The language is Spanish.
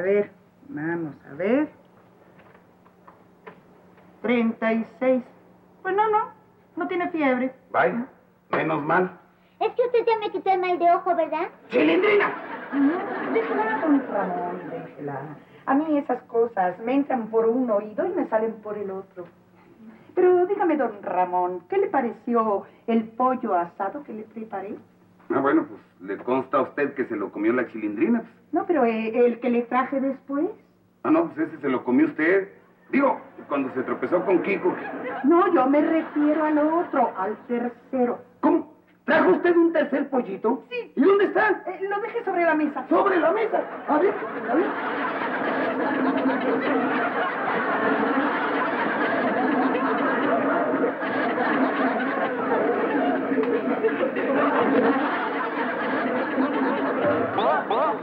ver, vamos a ver. 36. Pues no tiene fiebre. Vaya, menos mal. Es que usted ya me quitó el mal de ojo, ¿verdad? ¡Chilindrina! No, déjela, don Ramón, déjela. A mí esas cosas me entran por un oído y me salen por el otro. Pero dígame, don Ramón, ¿qué le pareció el pollo asado que le preparé? Ah, bueno, pues le consta a usted que se lo comió la Chilindrina. Pues. No, pero el que le traje después. Ah, no, pues ese se lo comió usted. Digo, cuando se tropezó con Kiko. No, yo me refiero al otro, al tercero. ¿Cómo? ¿Trajo usted un tercer pollito? Sí. ¿Y dónde está? Lo dejé sobre la mesa. ¿Sobre la mesa? A ver, a ver.